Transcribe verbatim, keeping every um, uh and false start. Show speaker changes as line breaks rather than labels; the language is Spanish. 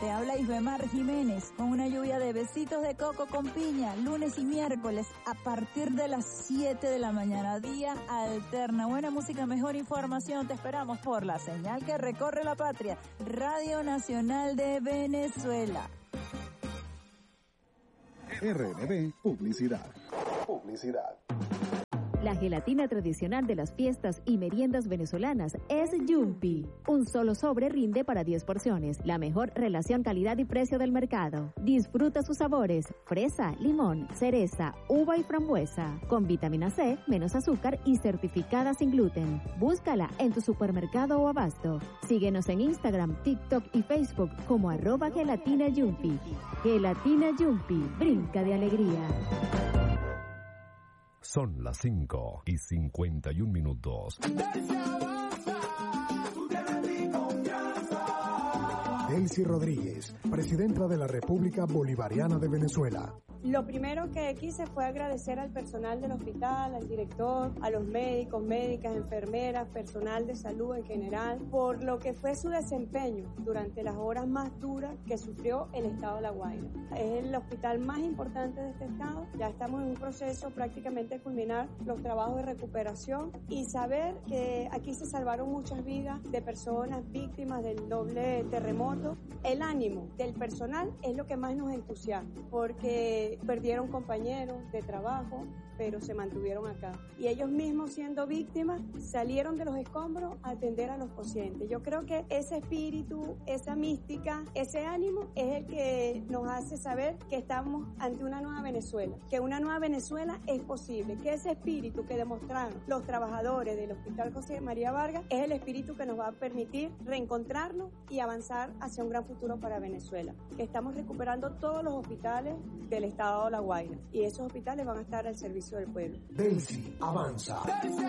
Te habla Isbemar Jiménez con una lluvia de besitos de coco con piña, lunes y miércoles a partir de las siete de la mañana, día alterna. Buena música, mejor información, te esperamos por la señal que recorre la patria, Radio Nacional de Venezuela.
R N B Publicidad. Publicidad.
La gelatina tradicional de las fiestas y meriendas venezolanas es Yumpy. Un solo sobre rinde para diez porciones. La mejor relación calidad y precio del mercado. Disfruta sus sabores: fresa, limón, cereza, uva y frambuesa. Con vitamina C, menos azúcar y certificada sin gluten. Búscala en tu supermercado o abasto. Síguenos en Instagram, TikTok y Facebook como arroba gelatina Yumpy. Gelatina Yumpy, brinca de alegría.
Son las cinco y cincuenta y un minutos.
Delcy Rodríguez, presidenta de la República Bolivariana de Venezuela.
Lo primero que quise fue agradecer al personal del hospital, al director, a los médicos, médicas, enfermeras, personal de salud en general, por lo que fue su desempeño durante las horas más duras que sufrió el estado de La Guaira. Es el hospital más importante de este estado. Ya estamos en un proceso prácticamente de culminar los trabajos de recuperación y saber que aquí se salvaron muchas vidas de personas víctimas del doble terremoto. El ánimo del personal es lo que más nos entusiasma, porque perdieron compañeros de trabajo, pero se mantuvieron acá. Y ellos mismos, siendo víctimas, salieron de los escombros a atender a los pacientes. Yo creo que ese espíritu, esa mística, ese ánimo es el que nos hace saber que estamos ante una nueva Venezuela, que una nueva Venezuela es posible, que ese espíritu que demostraron los trabajadores del Hospital José María Vargas es el espíritu que nos va a permitir reencontrarnos y avanzar hacia un gran futuro para Venezuela. Que estamos recuperando todos los hospitales del estado de La Guaira y esos hospitales van a estar al servicio del pueblo.
Delcy avanza.